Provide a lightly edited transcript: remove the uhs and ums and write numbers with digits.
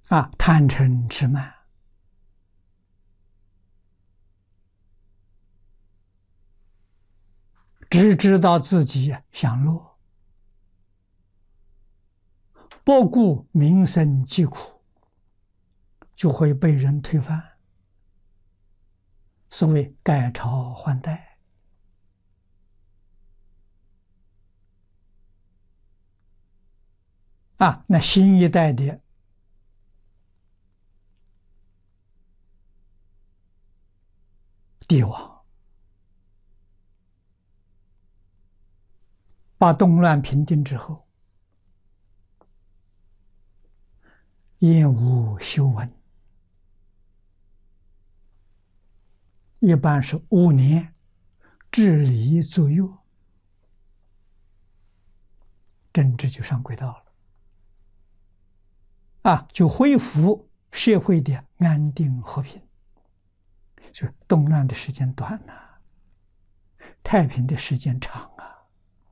贪嗔痴慢，只知道自己享乐，不顾民生疾苦，就会被人推翻。所谓改朝换代。那新一代的帝王，把动乱平定之后，厌恶修文，一般是5年治理左右，政治就上轨道了。就恢复社会的安定和平，就动乱的时间短了，太平的时间长。